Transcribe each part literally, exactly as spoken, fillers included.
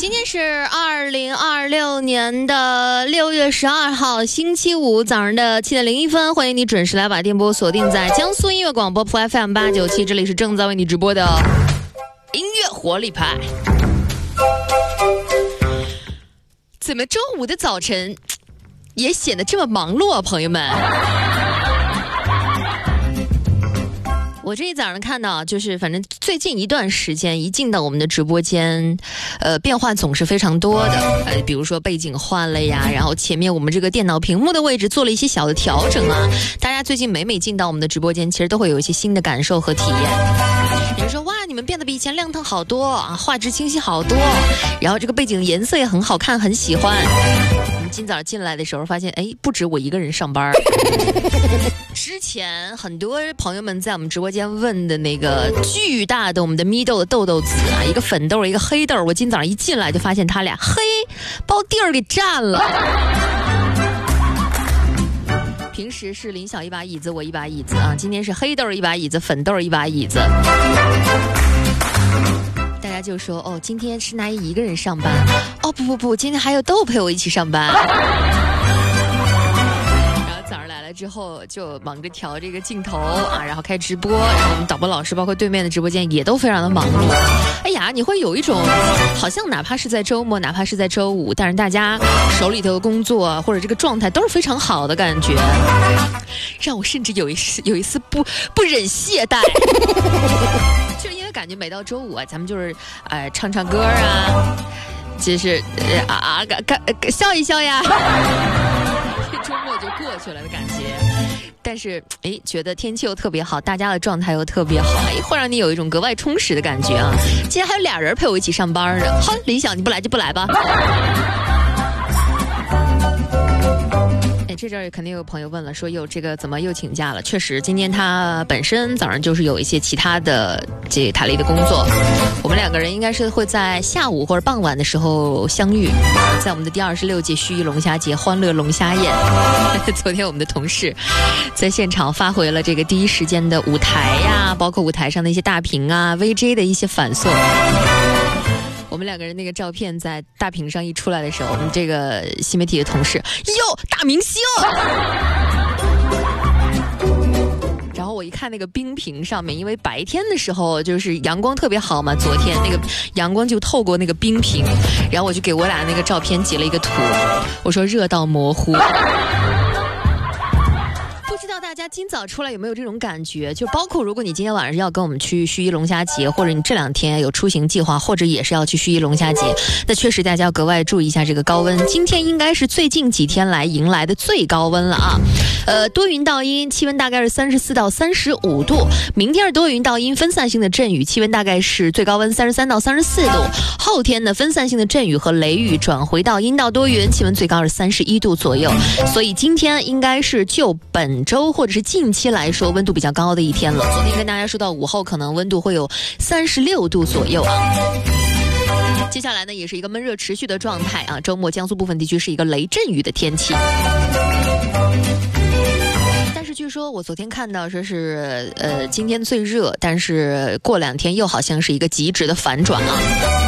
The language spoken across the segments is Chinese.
今天是二零二六年的六月十二号星期五早上的七点零一分，欢迎你准时来把电波锁定在江苏音乐广播 F M 八九七，这里是正在为你直播的音乐活力派。怎么周五的早晨也显得这么忙碌啊，朋友们？我这一早上看到，就是反正最近一段时间，一进到我们的直播间，呃，变化总是非常多的。呃，比如说背景换了呀，然后前面我们这个电脑屏幕的位置做了一些小的调整啊。大家最近每每进到我们的直播间，其实都会有一些新的感受和体验。有人说，哇，你们变得比以前亮堂好多啊，画质清晰好多，然后这个背景的颜色也很好看，很喜欢。我们今早进来的时候发现，哎，不止我一个人上班。之前很多朋友们在我们直播间问的那个巨大的我们的咪豆的豆豆子啊，一个粉豆一个黑豆，我今早上一进来就发现他俩嘿把我地儿给占了。平时是林小一把椅子我一把椅子啊，今天是黑豆一把椅子粉豆一把椅子。大家就说，哦，今天是哪一个人上班？哦不不不，今天还有豆陪我一起上班。之后就忙着调这个镜头啊，然后开直播，然后我们导播老师包括对面的直播间也都非常的忙碌。哎呀，你会有一种好像哪怕是在周末，哪怕是在周五，但是大家手里头的工作或者这个状态都是非常好的感觉，让我甚至有一丝有一丝不不忍懈怠。就是因为感觉每到周五啊，咱们就是呃唱唱歌啊，就是呃啊啊干干笑一笑呀。周末就过去了的感觉，但是哎，觉得天气又特别好，大家的状态又特别好，哎，会让你有一种格外充实的感觉啊！今天还有俩人陪我一起上班呢，好，李想你不来就不来吧。哎，这阵儿肯定有朋友问了，说又这个怎么又请假了？确实，今天他本身早上就是有一些其他的这台里的工作，我们两个人应该是会在下午或者傍晚的时候相遇，在我们的第二十六届盱眙龙虾节欢乐龙虾宴。昨天我们的同事在现场发挥了这个第一时间的舞台呀，包括舞台上的一些大屏啊、V J 的一些反送。我们两个人那个照片在大屏上一出来的时候，我们这个新媒体的同事，哟，大明星！然后我一看那个冰屏上面，因为白天的时候就是阳光特别好嘛，昨天那个阳光就透过那个冰屏，然后我就给我俩那个照片截了一个图，我说热到模糊。不知道大家今早出来有没有这种感觉，就包括如果你今天晚上要跟我们去盱眙龙虾节，或者你这两天有出行计划，或者也是要去盱眙龙虾节，那确实大家要格外注意一下这个高温。今天应该是最近几天来迎来的最高温了啊！呃，多云到阴，气温大概是三十四到三十五度。明天是多云到阴，分散性的阵雨，气温大概是最高温三十三到三十四度。后天呢，分散性的阵雨和雷雨转回到阴到多云，气温最高是三十一度左右。所以今天应该是就本周或者是近期来说温度比较高的一天了。昨天跟大家说到午后可能温度会有三十六度左右啊。接下来呢也是一个闷热持续的状态啊，周末江苏部分地区是一个雷阵雨的天气。但是据说我昨天看到说是呃今天最热，但是过两天又好像是一个极值的反转啊。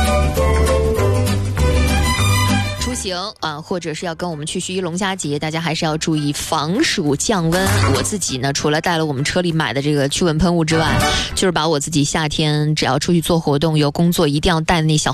行啊，或者是要跟我们去盱眙龙虾节，大家还是要注意防暑降温。我自己呢，除了带了我们车里买的这个驱蚊喷雾之外，就是把我自己夏天只要出去做活动有工作一定要带的那小